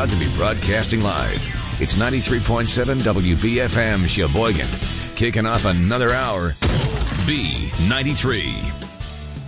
proud to be broadcasting live. It's 93.7 WBFM Sheboygan. Kicking off another hour. B93.